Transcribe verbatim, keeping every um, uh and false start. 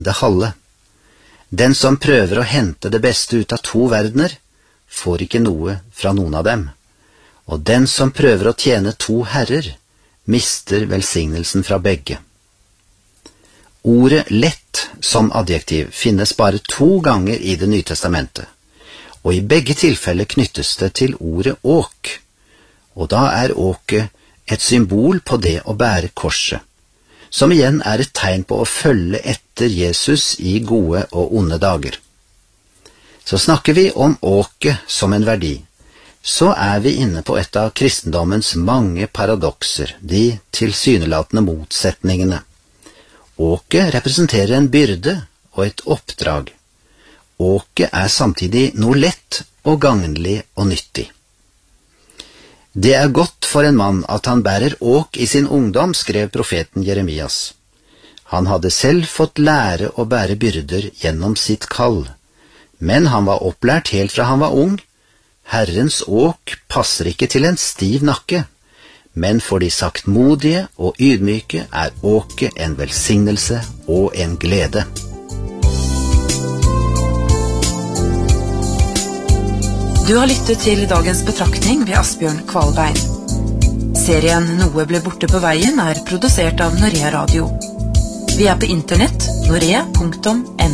det halve. Den som prøver å hente det beste ut av to verdener, får ikke noe fra noen av dem. Og den som prøver å tjene to herrer, mister velsignelsen fra begge. Ordet lett som adjektiv finnes bare to ganger i Det nye testamentet, og i begge tilfeller knyttes det til ordet åk, og da er åket et symbol på det å bære korset, som igjen er et tegn på å følge etter Jesus i gode og onde dager. Så snakker vi om åket som en verdi, så er vi inne på et av kristendommens mange paradokser, de tilsynelatende motsetningene. Åket representerer en byrde og et oppdrag. Åket er samtidig noe lett og gagnlig og nyttig. Det er godt for en mann at han bærer åk i sin ungdom, skrev profeten Jeremias. Han hadde selv fått lære å bære byrder gjennom sitt kall, men han var opplært helt fra han var ung. Herrens åk passer ikke til en stiv nakke, men for de saktmodige og ydmyke er åket en velsignelse og en glede. Du har lyttet til dagens betraktning ved Asbjørn Kvalbein. Serien Noe ble borte på veien er produsert av Norea Radio. Vi er på internett, norea punktum no.